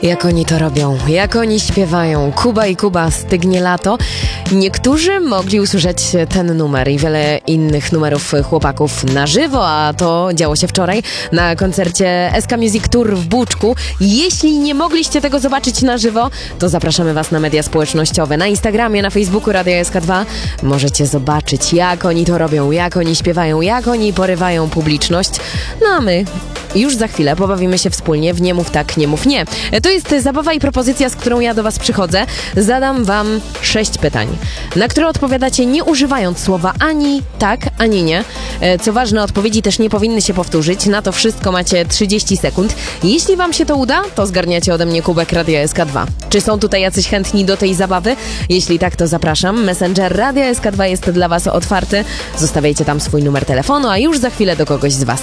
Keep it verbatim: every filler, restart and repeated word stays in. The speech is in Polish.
Jak oni to robią, jak oni śpiewają. Kuba i Kuba, Stygnie lato. Niektórzy mogli usłyszeć ten numer i wiele innych numerów chłopaków na żywo, a to działo się wczoraj na koncercie S K Music Tour w Buczku. Jeśli nie mogliście tego zobaczyć na żywo, to zapraszamy Was na media społecznościowe. Na Instagramie, na Facebooku Radia S K dwa możecie zobaczyć, jak oni to robią, jak oni śpiewają, jak oni porywają publiczność. No a my już za chwilę pobawimy się wspólnie w Nie mów tak, nie mów nie. To jest zabawa i propozycja, z którą ja do Was przychodzę. Zadam Wam sześć pytań, na które odpowiadacie nie używając słowa ani tak, ani nie. Co ważne, odpowiedzi też nie powinny się powtórzyć. Na to wszystko macie trzydzieści sekund. Jeśli Wam się to uda, to zgarniacie ode mnie kubek Radia S K dwa. Czy są tutaj jacyś chętni do tej zabawy? Jeśli tak, to zapraszam. Messenger Radia S K dwa jest dla Was otwarty. Zostawiajcie tam swój numer telefonu, a już za chwilę do kogoś z Was.